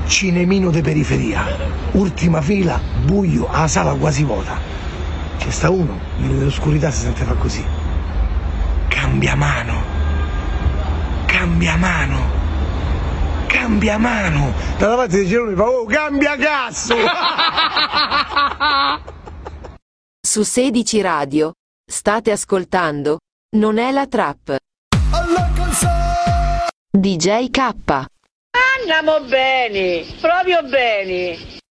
cinemino de periferia, ultima fila, buio, a sala quasi vuota. C'è sta uno, nell'oscurità si sente fa così. Cambia mano, cambia mano, cambia mano. Dalla parte di Girone fa, oh, cambia cazzo! Su 16 Radio, state ascoltando, non è la trap. DJ K. Andiamo bene, proprio bene.